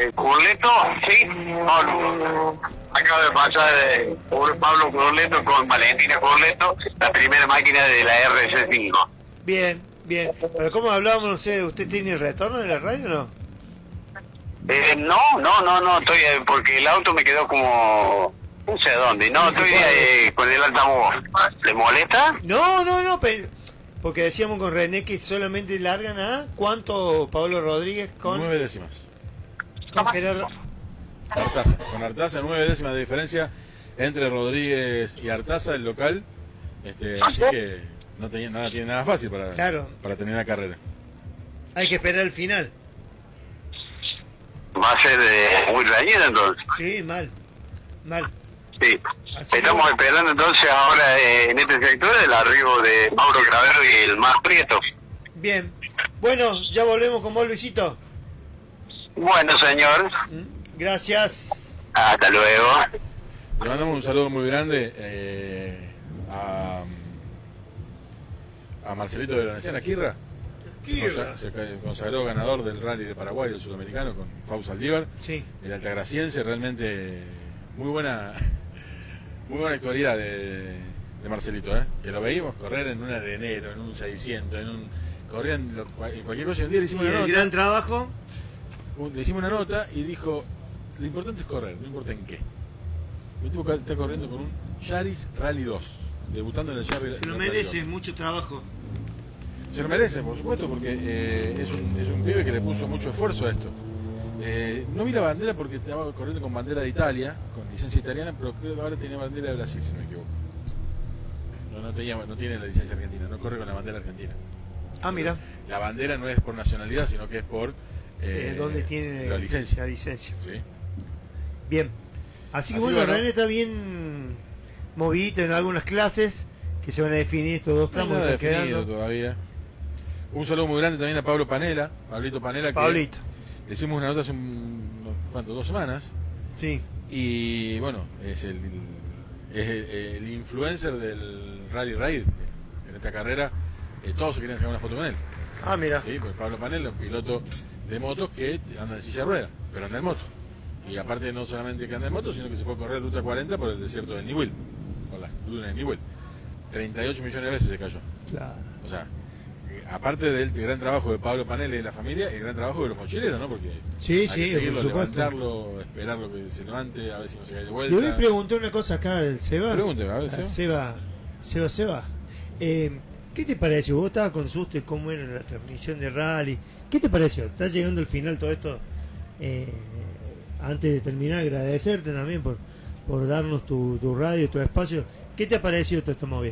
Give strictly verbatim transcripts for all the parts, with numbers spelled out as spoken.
Eh, Curleto, sí, Pablo. Acaba de pasar eh, por Pablo Curleto con Valentina Curleto, la primera máquina de la R C cinco. Bien, bien. Pero como hablábamos, no sé, ¿usted tiene retorno de la radio o no? Eh, no, no, no, no, estoy eh, porque el auto me quedó como... no sé dónde, no, estoy eh, con el altavoz. ¿Le molesta? No, no, no, pero... porque decíamos con René que solamente largan a... ¿cuánto Pablo Rodríguez con...? Nueve décimas. Con Gerardo... Artaza. Con Artaza, nueve décimas de diferencia entre Rodríguez y Artaza, el local. Este, así que no tenía nada, tiene nada fácil para, Claro. para tener la carrera. Hay que esperar el final. Va a ser eh, muy reñida entonces. Sí, mal. Mal. Sí. Así Estamos que- esperando entonces ahora eh, en este sector el arribo de Mauro Cravero y el más Prieto. Bien. Bueno, ya volvemos con vos, Luisito. Bueno, señor, Gracias. hasta luego. Le mandamos un saludo muy grande eh, a, a Marcelito de la Nación Aquirra. Quirra. Se consagró ganador del Rally de Paraguay, del Sudamericano, con Fausto Aldívar. Sí. El altagraciense, realmente muy buena muy buena actualidad de, de Marcelito, ¿eh? Que lo veíamos correr en un arenero, en un seiscientos, en un corría en, lo, en cualquier cosa. Y un día le hicimos Y una el nota, gran trabajo. un- le hicimos una nota y dijo, lo importante es correr, no importa en qué. El tipo está corriendo con un Yaris Rally dos, debutando en el Yaris Se lo Rally merece, dos. mucho trabajo. Se lo merece, por supuesto, porque eh, es, un, es un pibe que le puso mucho esfuerzo a esto. Eh, no vi la bandera porque estaba corriendo con bandera de Italia, con licencia italiana, pero creo que ahora tenía bandera de Brasil, si no me equivoco. No, no, tenía, no tiene la licencia argentina, no corre con la bandera argentina. Ah, mira. La bandera no es por nacionalidad, sino que es por Eh, eh, ¿Dónde tiene la licencia. la licencia? ¿Sí? Bien. Así que Así bueno, bueno. René está bien movidito en algunas clases que se van a definir estos dos No hay tramos nada que están definido quedando. todavía. Un saludo muy grande también a Pablo Panela, Pablito Panela, que Pablito. le hicimos una nota hace un, ¿cuánto? Dos semanas. Sí. Y bueno, es el, es el, el influencer del Rally Raid en esta carrera. Eh, todos se querían sacar una foto con él. Ah, mira. Sí, pues Pablo Panela, un piloto de motos que anda en silla de ruedas, pero anda en moto. Y aparte no solamente que anda en moto, sino que se fue a correr ruta cuarenta por el desierto de Niwil, por las dunas de Niwil. treinta y ocho millones de veces se cayó. Claro. O sea, eh, aparte del, del gran trabajo de Pablo Panela y de la familia, el gran trabajo de los mochileros, ¿no? Porque Sí, hay sí, que seguirlo, por supuesto. levantarlo, esperarlo que se levante, a ver si no se cae de vuelta. Le voy a preguntar una cosa acá del Seba. Pregunte, a ver, Ah, Seba. Seba, Seba, Seba. Eh, ¿Qué te pareció? Vos estabas con Suste, cómo era la transmisión de rally. ¿Qué te pareció? ¿Estás llegando al final todo esto? Eh, antes de terminar, agradecerte también por, por darnos tu, tu radio, tu espacio. ¿Qué te ha parecido toda esta movida?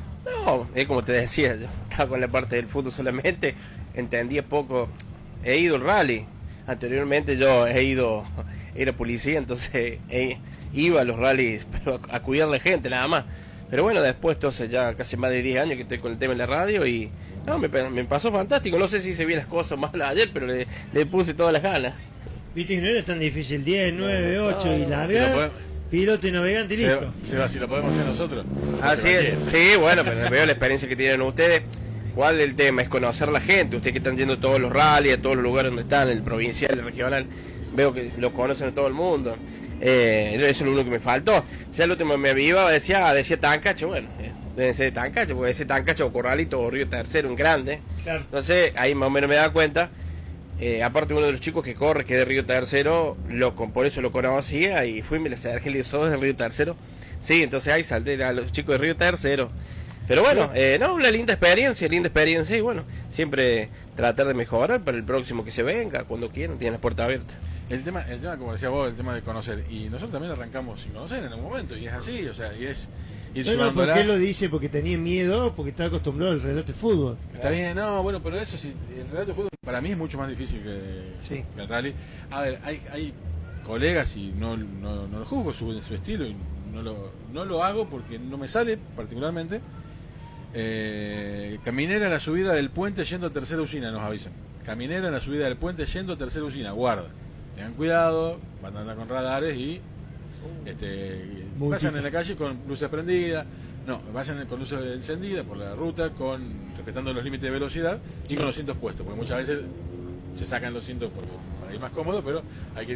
No, es como te decía, yo estaba con la parte del fútbol solamente, entendía poco. He ido al rally, anteriormente yo he ido, era policía, entonces he- iba a los rallies, pero a, a cuidar a la gente nada más. Pero bueno, después, entonces ya casi más de diez años que estoy con el tema en la radio y no, me, me pasó fantástico. No sé si se vi las cosas mal ayer, pero le, le puse todas las ganas. Viste que no era tan difícil, diez, nueve, ocho y Si lo largar, podemos- piloto y navegante y listo. Seba, Seba, si lo podemos hacer nosotros. Así Se es, va sí, bueno, pero veo la experiencia que tienen ustedes. ¿Cuál el tema? Es conocer la gente. Ustedes que están yendo a todos los rallies, a todos los lugares donde están, el provincial, el regional, veo que lo conocen a todo el mundo. Eh, eso es lo único que me faltó. Si el último me avivaba, decía, decía Tancacho, bueno, eh, deben ser de Tancacho, porque ese Tancacho o Corralito o Río Tercero, un grande. Claro. Entonces, ahí más o menos me da cuenta. Eh, aparte uno de los chicos que corre, que es de Río Tercero, lo, con- por eso lo conocía y fui y me le acerqué y le dije, ¿sos de Río Tercero? Sí, entonces ahí salté a los chicos de Río Tercero. Pero bueno, eh, no, una linda experiencia, linda experiencia y bueno, siempre tratar de mejorar para el próximo que se venga, cuando quieran, tienen las puertas abiertas. El tema, el tema, como decía vos, el tema de conocer. Y nosotros también arrancamos sin conocer en algún momento, y es así, o sea, y es ir No, no, ¿por llevándola. qué lo dice? Porque tenía miedo, porque estaba acostumbrado al relato de fútbol. Está bien, no, bueno, pero eso sí, el relato de fútbol para mí es mucho más difícil que, Sí. que el rally. A ver, hay, hay colegas y no, no, no lo juzgo su, su estilo y no lo, no lo hago porque no me sale particularmente. Eh, caminera en la subida del puente yendo a tercera usina, nos avisan. Caminera en la subida del puente yendo a tercera usina, guarda. Tengan cuidado, van a andar con radares y este, Multitud. vayan en la calle con luces prendidas. No, vayan con luces encendidas por la ruta, con respetando los límites de velocidad y con los cintos puestos, porque muchas veces se sacan los cintos porque para ir más cómodo, pero hay que